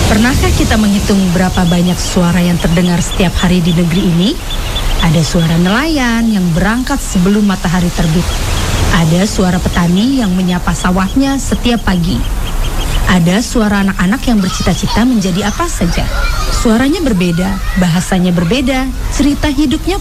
Pernahkah kita menghitung berapa banyak suara yang terdengar setiap hari di negeri ini? Ada suara nelayan yang berangkat sebelum matahari terbit. Ada suara petani yang menyapa sawahnya setiap pagi. Ada suara anak-anak yang bercita-cita menjadi apa saja. Suaranya berbeda, bahasanya berbeda, cerita hidupnya